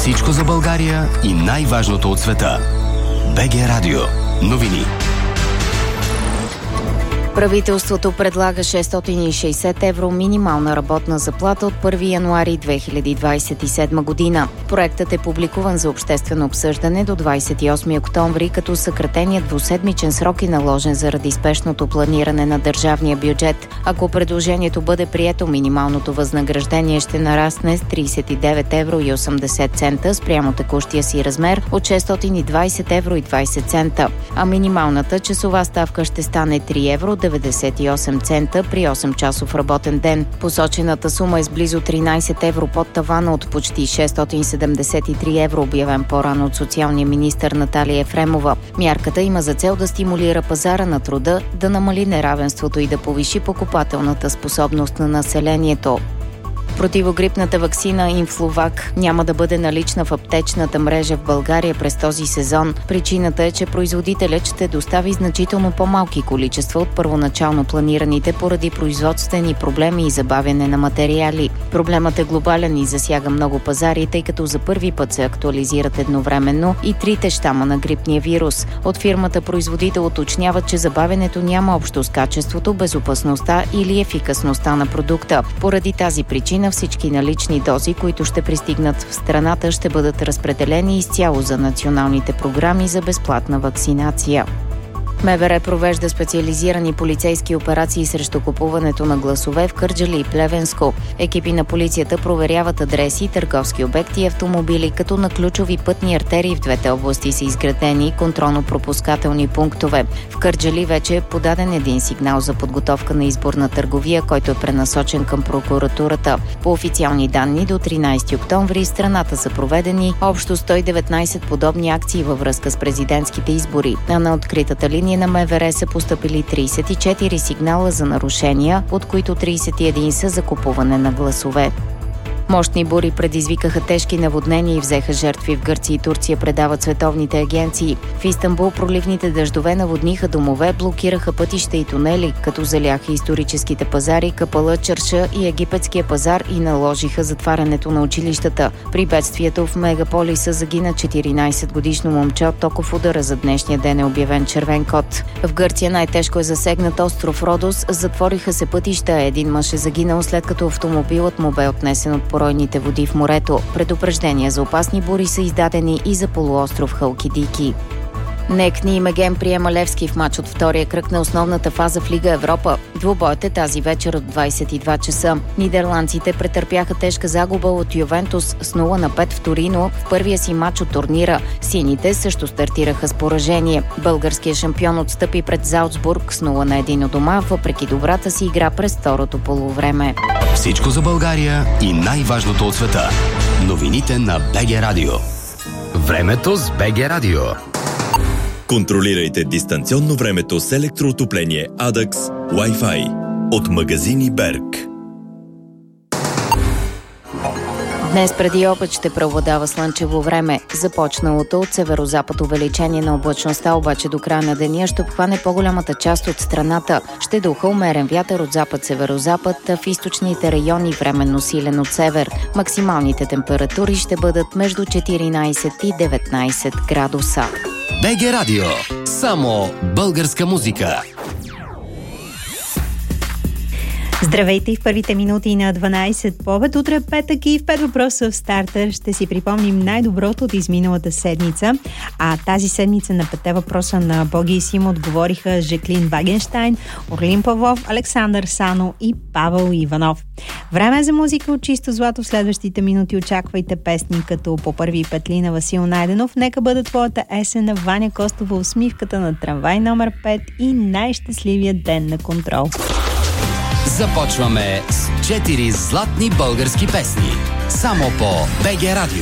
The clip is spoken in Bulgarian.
Всичко за България и най-важното от света. БГ Радио. Новини. Правителството предлага 660 евро минимална работна заплата от 1 януари 2027 година. Проектът е публикуван за обществено обсъждане до 28 октомври, като съкратеният двуседмичен срок е наложен заради спешното планиране на държавния бюджет. Ако предложението бъде прието, минималното възнаграждение ще нарасне с 39 евро и 80 цента спрямо текущия си размер от 620 евро и 20 цента, а минималната часова ставка ще стане 3 евро 98 цента при 8-часов работен ден. Посочената сума е с близо 13 евро под тавана от почти 673 евро, обявен по-рано от социалния министър Наталия Ефремова. Мярката има за цел да стимулира пазара на труда, да намали неравенството и да повиши покупателната способност на населението. Противогрипната ваксина Инфлувак няма да бъде налична в аптечната мрежа в България през този сезон. Причината е, че производителят ще достави значително по-малки количества от първоначално планираните поради производствени проблеми и забавяне на материали. Проблемът е глобален и засяга много пазари, тъй като за първи път се актуализират едновременно и трите щама на грипния вирус. От фирмата производител уточняват, че забавянето няма общо с качеството, безопасността или ефикасността на продукта. Поради тази причина всички налични дози, които ще пристигнат в страната, ще бъдат разпределени изцяло за националните програми за безплатна вакцинация. МВР провежда специализирани полицейски операции срещу купуването на гласове в Кърджали и Плевенско. Екипи на полицията проверяват адреси, търговски обекти и автомобили, като на ключови пътни артерии в двете области са изградени контролно-пропускателни пунктове. В Кърджали вече е подаден един сигнал за подготовка на изборна търговия, който е пренасочен към прокуратурата. По официални данни до 13 октомври страната са проведени общо 119 подобни акции във връзка с президентските избори, а на откритата линия на МВР са постъпили 34 сигнала за нарушения, от които 31 са за купуване на гласове. Мощни бури предизвикаха тежки наводнения и взеха жертви в Гърция и Турция, предават световните агенции. В Истанбул проливните дъждове наводниха домове, блокираха пътища и тунели, като заляха историческите пазари, Капала, Чарша и египетския пазар и наложиха затварянето на училищата. При бедствието в мегаполиса загина 14-годишно момче от токов удара. За днешния ден е обявен червен код. В Гърция най-тежко е засегнат остров Родос. Затвориха се пътища. Един мъж е загинал, след като автомобилът му бе отнесен от поройните води в морето. Предупреждения за опасни бури са издадени и за полуостров Халкидики. Некни и Меген приема Левски в мач от втория кръг на основната фаза в Лига Европа. Двубоят е тази вечер от 22 часа. Нидерландците претърпяха тежка загуба от Ювентус с 0-5 в Торино в първия си мач от турнира. Сините също стартираха с поражение. Българският шампион отстъпи пред Залцбург с 0-1 у дома, въпреки добрата си игра през второто полувреме. Всичко за България и най-важното от света. Новините на БГ Радио. Времето с БГ Радио. Контролирайте дистанционно времето с електроотопление Adax Wi-Fi от магазини Берг. Днес преди обед ще преобладава слънчево време. Започналото от северозапад увеличение на облачността, обаче до края на деня ще обхване по-голямата част от страната. Ще духа умерен вятър от запад-северозапад, в източните райони временно силен от север. Максималните температури ще бъдат между 14 и 19 градуса. БГ Радио. Само българска музика. Здравейте и в първите минути на 12 повед. Утре петък и в 5 въпроса в стартър ще си припомним най-доброто от изминалата седмица. А тази седмица на 5 въпроса на Боги и Сим отговориха Жаклин Вагенщайн, Орлин Павлов, Александър Сано и Павел Иванов. Време е за музика от чисто злато. В следващите минути очаквайте песни като По първи петли на Васил Найденов, Нека бъде твоята есен на Ваня Костова, Усмивката на трамвай номер 5 и Най-щастливият ден на Контрол. Започваме с 4 златни български песни. Само по БГ Радио.